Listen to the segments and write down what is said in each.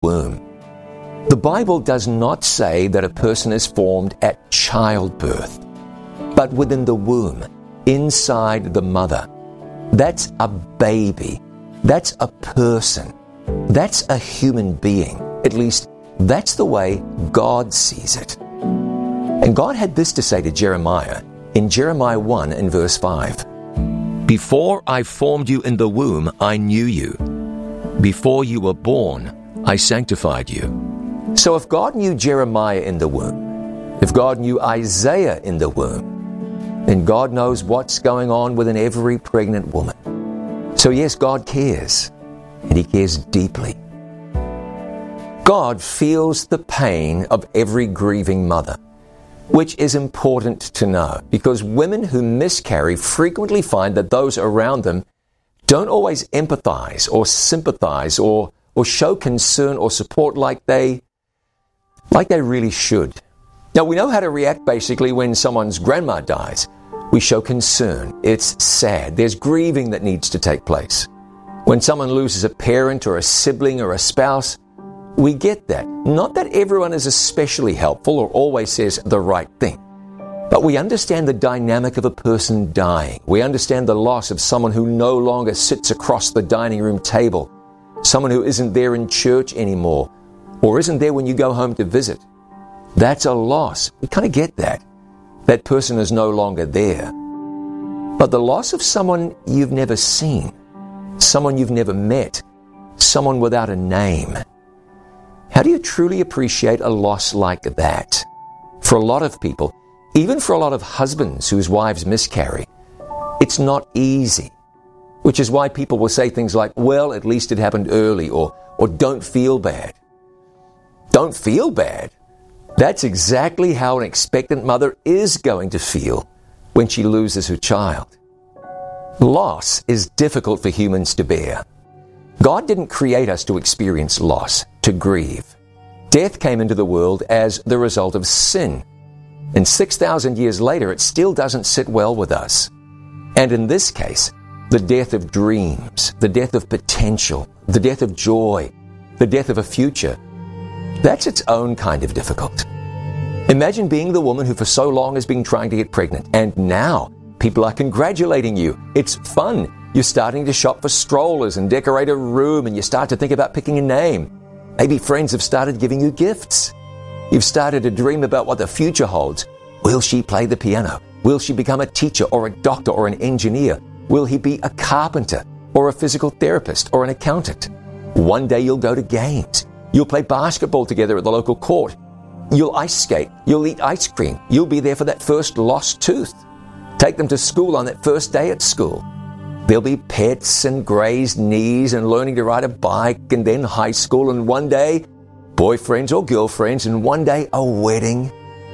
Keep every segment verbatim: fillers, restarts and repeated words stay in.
womb. The Bible does not say that a person is formed at childbirth, but within the womb, inside the mother. That's a baby. That's a person. That's a human being. At least, that's the way God sees it. And God had this to say to Jeremiah in Jeremiah one and verse five. Before I formed you in the womb, I knew you. Before you were born, I sanctified you. So if God knew Jeremiah in the womb, if God knew Isaiah in the womb, then God knows what's going on within every pregnant woman. So yes, God cares, and He cares deeply. God feels the pain of every grieving mother, which is important to know, because women who miscarry frequently find that those around them don't always empathize or sympathize or, or show concern or support like they, like they really should. Now, we know how to react basically when someone's grandma dies. We show concern. It's sad. There's grieving that needs to take place. When someone loses a parent or a sibling or a spouse, we get that. Not that everyone is especially helpful or always says the right thing, but we understand the dynamic of a person dying. We understand the loss of someone who no longer sits across the dining room table, someone who isn't there in church anymore, or isn't there when you go home to visit. That's a loss. We kind of get that. That person is no longer there. But the loss of someone you've never seen, someone you've never met, someone without a name. How do you truly appreciate a loss like that? For a lot of people, even for a lot of husbands whose wives miscarry, it's not easy. Which is why people will say things like, well, at least it happened early, or, or don't feel bad. Don't feel bad? That's exactly how an expectant mother is going to feel when she loses her child. Loss is difficult for humans to bear. God didn't create us to experience loss, to grieve. Death came into the world as the result of sin. And six thousand years later, it still doesn't sit well with us. And in this case, the death of dreams, the death of potential, the death of joy, the death of a future, that's its own kind of difficult. Imagine being the woman who for so long has been trying to get pregnant, and now people are congratulating you. It's fun. You're starting to shop for strollers and decorate a room, and you start to think about picking a name. Maybe friends have started giving you gifts. You've started to dream about what the future holds. Will she play the piano? Will she become a teacher or a doctor or an engineer? Will he be a carpenter or a physical therapist or an accountant? One day you'll go to games. You'll play basketball together at the local court. You'll ice skate. You'll eat ice cream. You'll be there for that first lost tooth. Take them to school on that first day at school. There'll be pets and grazed knees and learning to ride a bike, and then high school, and one day boyfriends or girlfriends, and one day a wedding.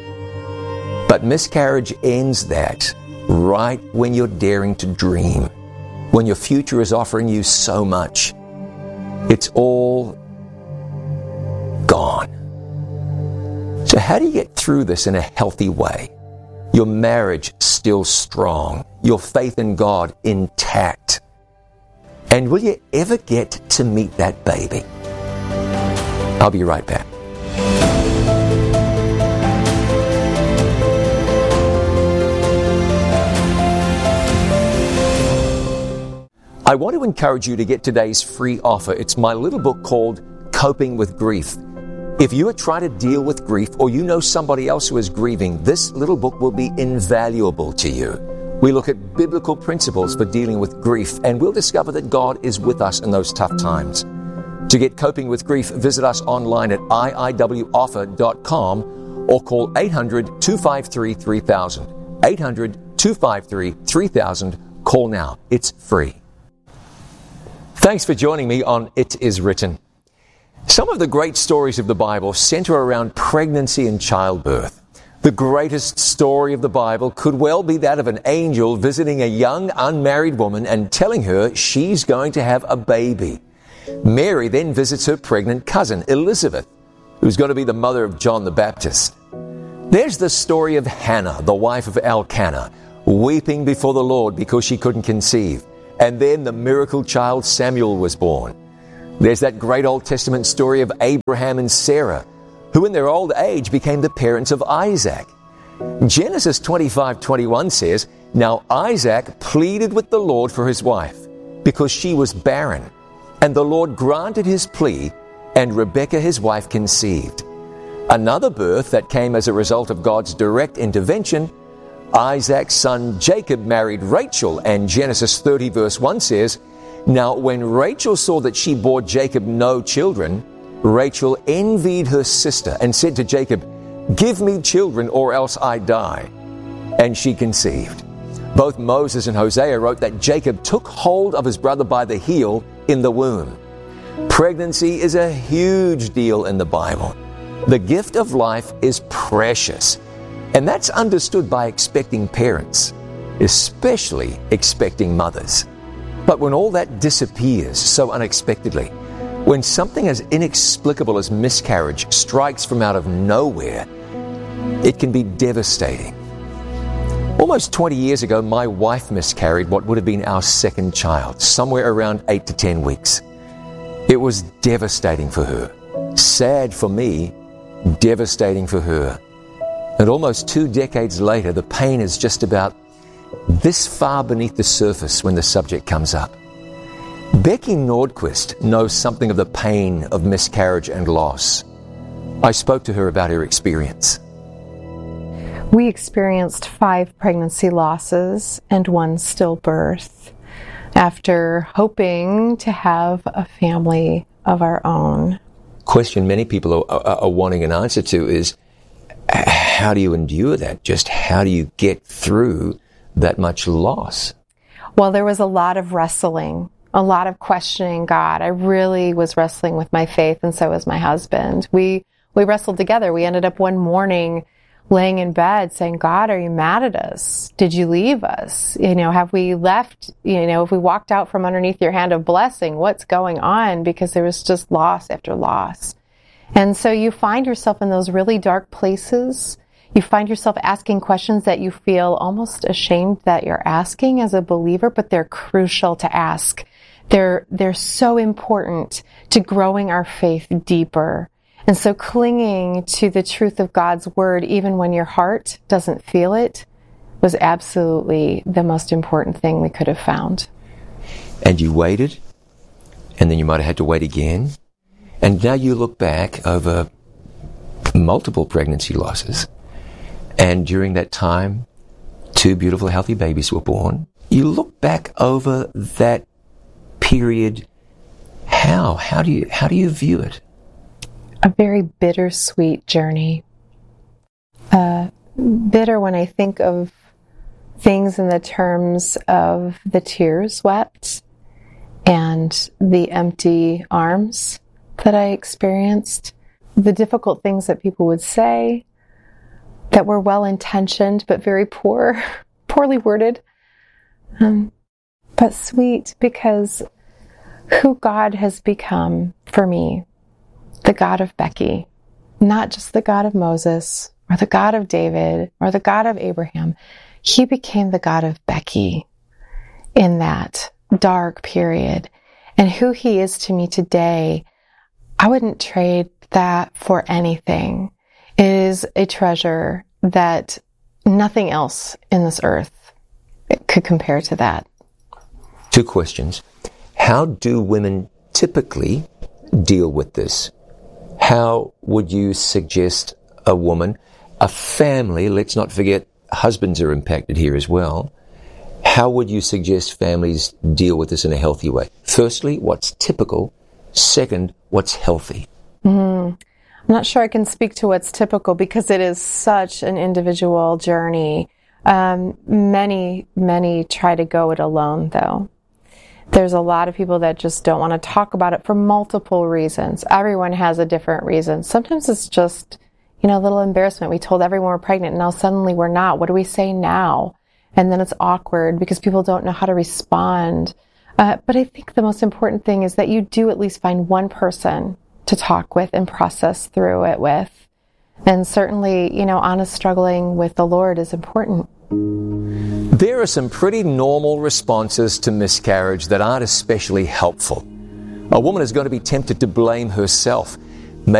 But miscarriage ends that right when you're daring to dream, when your future is offering you so much. It's all gone. So how do you get through this in a healthy way? Your marriage still strong, your faith in God intact. And will you ever get to meet that baby? I'll be right back. I want to encourage you to get today's free offer. It's my little book called Coping with Grief. If you are trying to deal with grief, or you know somebody else who is grieving, this little book will be invaluable to you. We look at biblical principles for dealing with grief, and we'll discover that God is with us in those tough times. To get Coping with Grief, visit us online at I I W offer dot com or call eight hundred, two five three, three thousand. eight hundred, two five three, three thousand. Call now. It's free. Thanks for joining me on It Is Written. Some of the great stories of the Bible center around pregnancy and childbirth. The greatest story of the Bible could well be that of an angel visiting a young unmarried woman and telling her she's going to have a baby. Mary then visits her pregnant cousin, Elizabeth, who's going to be the mother of John the Baptist. There's the story of Hannah, the wife of Elkanah, weeping before the Lord because she couldn't conceive. And then the miracle child Samuel was born. There's that great Old Testament story of Abraham and Sarah, who in their old age became the parents of Isaac. Genesis twenty-five twenty-one says, "Now Isaac pleaded with the Lord for his wife, because she was barren. And the Lord granted his plea, and Rebekah his wife conceived." Another birth that came as a result of God's direct intervention, Isaac's son Jacob married Rachel, and Genesis thirty verse one says, "Now when Rachel saw that she bore Jacob no children, Rachel envied her sister and said to Jacob, 'Give me children or else I die.' And she conceived." Both Moses and Hosea wrote that Jacob took hold of his brother by the heel in the womb. Pregnancy is a huge deal in the Bible. The gift of life is precious, and that's understood by expecting parents, especially expecting mothers. But when all that disappears so unexpectedly, when something as inexplicable as miscarriage strikes from out of nowhere, it can be devastating. Almost twenty years ago, my wife miscarried what would have been our second child, somewhere around eight to ten weeks. It was devastating for her, sad for me, devastating for her. And almost two decades later, the pain is just about this far beneath the surface when the subject comes up. Becky Nordquist knows something of the pain of miscarriage and loss. I spoke to her about her experience. We experienced five pregnancy losses and one stillbirth after hoping to have a family of our own. Question many people are, are, are wanting an answer to is, how do you endure that? Just how do you get through that much loss? Well, there was a lot of wrestling, a lot of questioning God. I really was wrestling with my faith, and so was my husband. We we wrestled together. We ended up one morning laying in bed saying, "God, are you mad at us? Did you leave us? You know, have we left, you know, if we walked out from underneath your hand of blessing, what's going on?" Because there was just loss after loss. And so you find yourself in those really dark places. You find yourself asking questions that you feel almost ashamed that you're asking as a believer, but they're crucial to ask. They're, they're so important to growing our faith deeper. And so clinging to the truth of God's word, even when your heart doesn't feel it, was absolutely the most important thing we could have found. And you waited, and then you might have had to wait again. And now you look back over multiple pregnancy losses. And during that time, two beautiful, healthy babies were born. You look back over that period. How? How do you, how do you view it? A very bittersweet journey. Uh, bitter when I think of things in the terms of the tears wept and the empty arms that I experienced, the difficult things that people would say that were well-intentioned but very poor, poorly worded, um, but sweet because who God has become for me, the God of Becky, not just the God of Moses or the God of David or the God of Abraham. He became the God of Becky in that dark period. And who he is to me today, I wouldn't trade that for anything. It is a treasure that nothing else in this earth could compare to that. Two questions. How do women typically deal with this? How would you suggest a woman, a family, let's not forget husbands are impacted here as well. How would you suggest families deal with this in a healthy way? Firstly, what's typical? Second, what's healthy? Mm-hmm. I'm not sure I can speak to what's typical because it is such an individual journey. Um, many, many try to go it alone, though. There's a lot of people that just don't want to talk about it for multiple reasons. Everyone has a different reason. Sometimes it's just, you know, a little embarrassment. We told everyone we're pregnant, and now suddenly we're not. What do we say now? And then it's awkward because people don't know how to respond. Uh, but I think the most important thing is that you do at least find one person to talk with and process through it with. And certainly, you know, honest struggling with the Lord is important. There are some pretty normal responses to miscarriage that aren't especially helpful. A woman is going to be tempted to blame herself